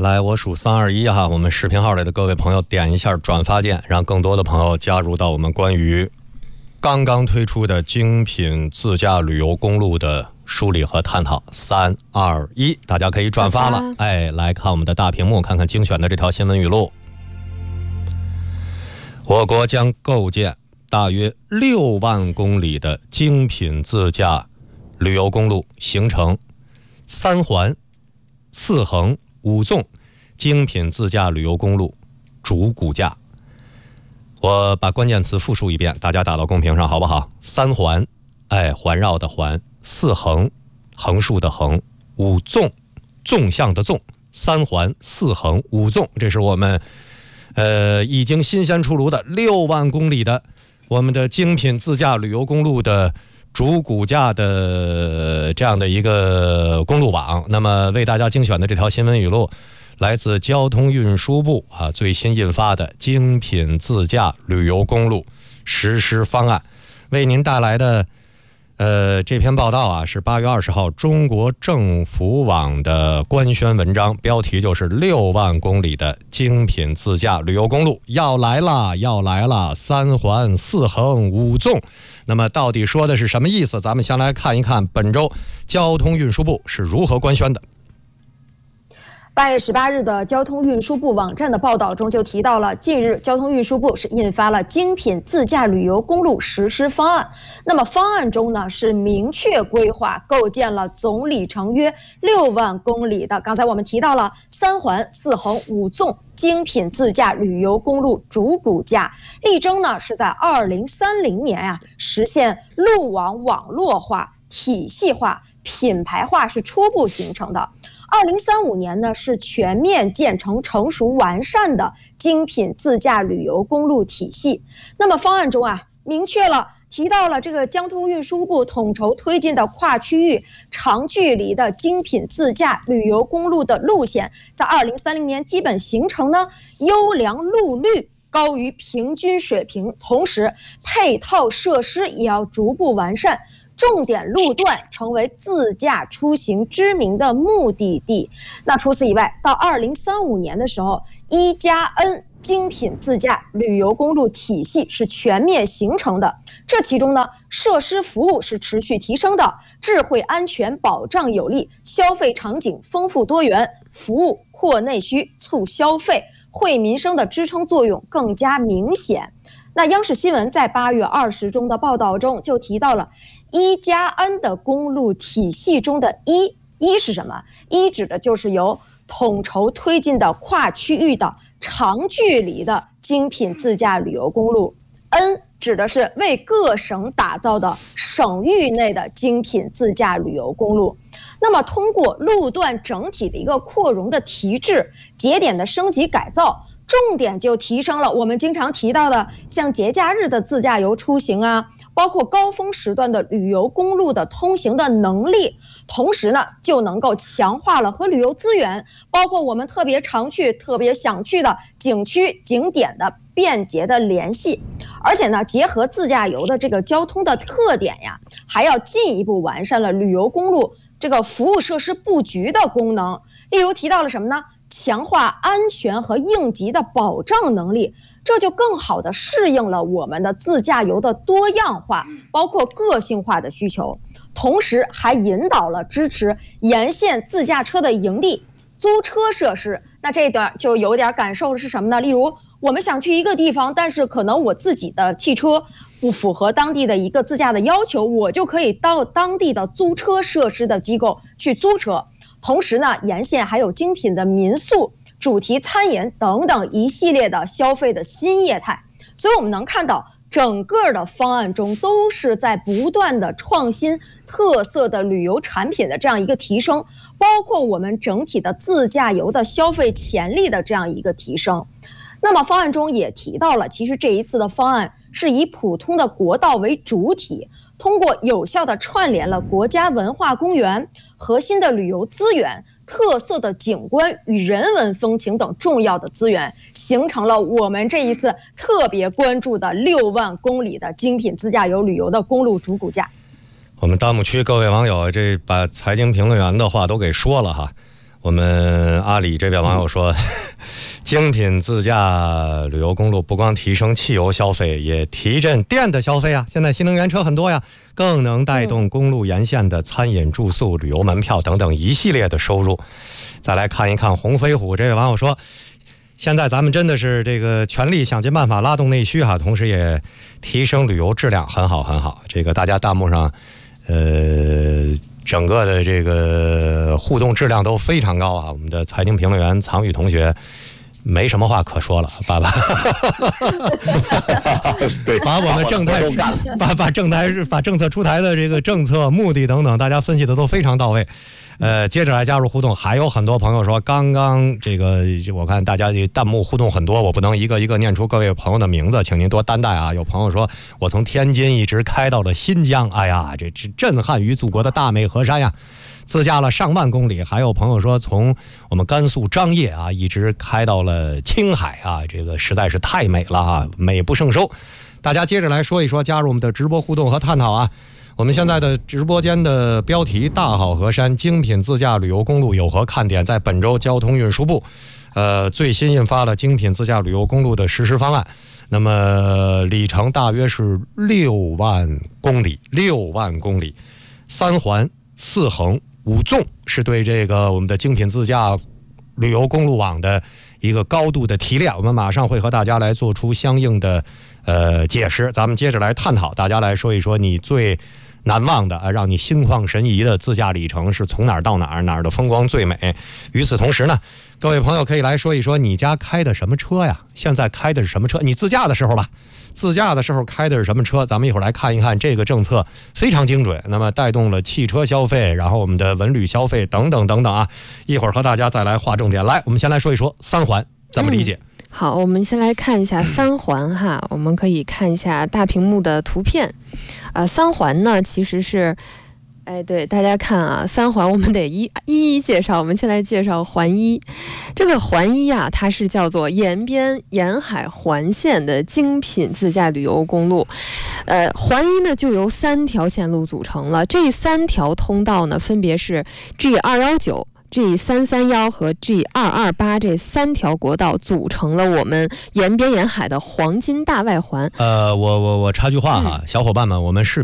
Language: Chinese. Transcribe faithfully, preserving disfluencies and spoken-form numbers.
来，我数三二一哈，我们视频号里的各位朋友点一下转发键，让更多的朋友加入到我们关于刚刚推出的精品自驾旅游公路的梳理和探讨。三二一，大家可以转发了。哎，来看我们的大屏幕，看看精选的这条新闻语录。我国将构建大约六万公里的精品自驾旅游公路，形成三环、四横、五纵精品自驾旅游公路主骨架。我把关键词复述一遍，大家打到公屏上好不好？三环，哎，环绕的环；四横，横竖的横；五纵，纵向的纵。三环、四横、五纵，这是我们呃已经新鲜出炉的六万公里的我们的精品自驾旅游公路的主骨架的这样的一个公路网。那么为大家精选的这条新闻语录来自交通运输部啊最新印发的精品自驾旅游公路实施方案，为您带来的呃这篇报道啊是八月二十号中国政府网的官宣文章，标题就是六万公里的精品自驾旅游公路要来了要来了，三环、四横、五纵。那么到底说的是什么意思？咱们先来看一看本周交通运输部是如何官宣的。 八月十八日的交通运输部网站的报道中就提到了，近日交通运输部是印发了精品自驾旅游公路实施方案。那么方案中呢是明确规划构建了总里程约六万公里的，刚才我们提到了三环、四横、五纵精品自驾旅游公路主骨架，力争呢是在二零三零年呀、啊、实现路网网络化、体系化、品牌化是初步形成的。二零三五年呢是全面建成成熟完善的精品自驾旅游公路体系。那么方案中啊明确了提到了这个交通运输部统筹推进的跨区域长距离的精品自驾旅游公路的路线，在二零三零年基本形成呢优良路率高于平均水平，同时配套设施也要逐步完善，重点路段成为自驾出行知名的目的地。那除此以外，到二零三五年的时候，一加 N 精品自驾旅游公路体系是全面形成的。这其中呢，设施服务是持续提升的，智慧安全保障有力，消费场景丰富多元，服务扩内需促消费，惠民生的支撑作用更加明显。那央视新闻在八月二十中的报道中就提到了一加 N 的公路体系中的一，一是什么？一指的就是由统筹推进的跨区域的长距离的精品自驾旅游公路。N 指的是为各省打造的省域内的精品自驾旅游公路。那么通过路段整体的一个扩容的提质、节点的升级改造，重点就提升了我们经常提到的像节假日的自驾游出行啊，包括高峰时段的旅游公路的通行的能力，同时呢就能够强化了和旅游资源，包括我们特别常去特别想去的景区景点的便捷的联系。而且呢结合自驾游的这个交通的特点呀，还要进一步完善了旅游公路这个服务设施布局的功能。例如提到了什么呢？强化安全和应急的保障能力，这就更好地适应了我们的自驾游的多样化，包括个性化的需求，同时还引导了支持沿线自驾车的营地、租车设施。那这段就有点感受的是什么呢？例如我们想去一个地方，但是可能我自己的汽车不符合当地的一个自驾的要求，我就可以到当地的租车设施的机构去租车。同时呢，沿线还有精品的民宿、主题餐饮等等一系列的消费的新业态。所以我们能看到整个的方案中都是在不断的创新特色的旅游产品的这样一个提升，包括我们整体的自驾游的消费潜力的这样一个提升。那么方案中也提到了，其实这一次的方案是以普通的国道为主体，通过有效的串联了国家文化公园、核心的旅游资源、特色的景观与人文风情等重要的资源，形成了我们这一次特别关注的六万公里的精品自驾游旅游的公路主骨架。 我们弹幕区各位网友这把财经评论员的话都给说了哈。 我们阿里这边网友说，精品自驾旅游公路不光提升汽油消费，也提振电的消费啊！现在新能源车很多呀，更能带动公路沿线的餐饮、住宿、旅游门票等等一系列的收入。再来看一看红飞虎这位网友说，现在咱们真的是这个全力想尽办法拉动内需哈，同时也提升旅游质量，很好很好。这个大家弹幕上，呃。整个的这个互动质量都非常高啊！我们的财经评论员藏宇同学没什么话可说了，爸爸， 对， 把我们正台把把正台把政策出台的这个政策目的等等，大家分析的都非常到位。呃，接着来加入互动，还有很多朋友说，刚刚这个我看大家的弹幕互动很多，我不能一个一个念出各位朋友的名字，请您多担待啊。有朋友说，我从天津一直开到了新疆，哎呀，这是震撼于祖国的大美河山呀，自驾了上万公里。还有朋友说，从我们甘肃张掖啊，一直开到了青海啊，这个实在是太美了啊，美不胜收。大家接着来说一说，加入我们的直播互动和探讨啊。我们现在的直播间的标题，大好河山精品自驾旅游公路有何看点？在本周交通运输部呃最新印发了精品自驾旅游公路的实施方案，那么里程大约是六万公里，六万公里，三环四横五纵，是对这个我们的精品自驾旅游公路网的一个高度的提炼。我们马上会和大家来做出相应的呃解释。咱们接着来探讨，大家来说一说你最难忘的啊，让你心旷神怡的自驾里程是从哪儿到哪儿，哪儿的风光最美。与此同时呢，各位朋友可以来说一说你家开的什么车呀？现在开的是什么车？你自驾的时候吧，自驾的时候开的是什么车？咱们一会儿来看一看这个政策非常精准，那么带动了汽车消费，然后我们的文旅消费等等等等啊。一会儿和大家再来划重点。来，我们先来说一说三环怎么理解。 嗯好，我们先来看一下三环哈，我们可以看一下大屏幕的图片。呃，三环呢其实是，哎，对，大家看啊，三环我们得一一一介绍。我们先来介绍环一，这个环一啊，它是叫做延边沿海环线的精品自驾旅游公路。呃，环一呢就由三条线路组成了，这三条通道呢分别是 G 二一九。G 三三一和 G 二二八这三条国道组成了我们延边沿海的黄金大外环。 呃，我我我插句话哈，嗯、小伙伴们，我们视频。